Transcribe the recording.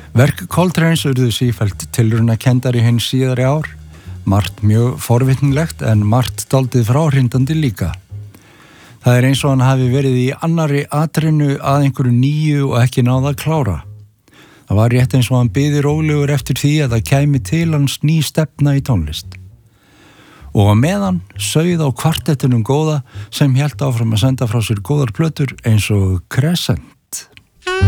Verk Coltrane's urðu sífellt tilraunakendari hins síðari ár, margt mjög forvitnilegt en margt dálítið fráhrindandi líka. Það eins og hann hafi verið í annarri atrinu að einhverju nýju og ekki náða að klára. Það var rétt eins og hann biði rólegur eftir því að það kæmi til hans ný stefna í tónlist. Og á meðan sauð á kvartettinum góða sem hélt áfram að senda frá sér góðar plötur eins og Crescent.